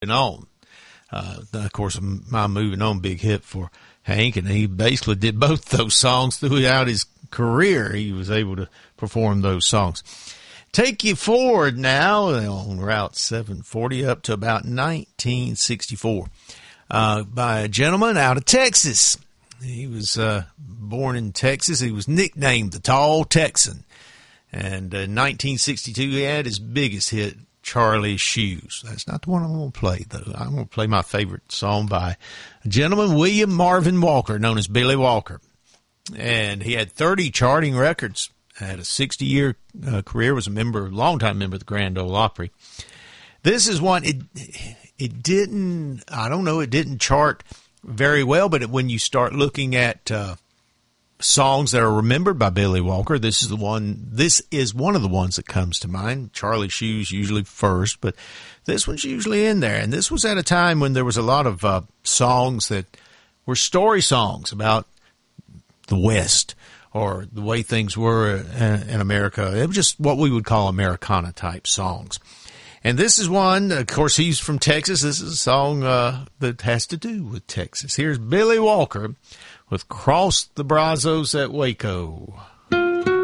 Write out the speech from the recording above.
On. Of course, my Moving On, big hit for Hank, and he basically did both those songs throughout his career. He was able to perform those songs. Take you forward now on Route 740 up to about 1964 by a gentleman out of Texas. He was born in Texas. He was nicknamed the Tall Texan. And in 1962, he had his biggest hit, Charlie's Shoes. That's not the one I'm going to play, though. I'm going to play my favorite song by a gentleman, William Marvin Walker, known as Billy Walker. And he had 30 charting records, had a 60-year career, was a longtime member of the Grand Ole Opry. This is one, it didn't chart very well, but when you start looking at songs that are remembered by Billy Walker, this is one of the ones that comes to mind. Charlie's Shoes usually first, but this one's usually in there. And this was at a time when there was a lot of songs that were story songs about the West or the way things were in America. It was just what we would call Americana type songs. And this is one, of course, he's from Texas. This is a song that has to do with Texas. Here's Billy Walker with Cross the Brazos at Waco.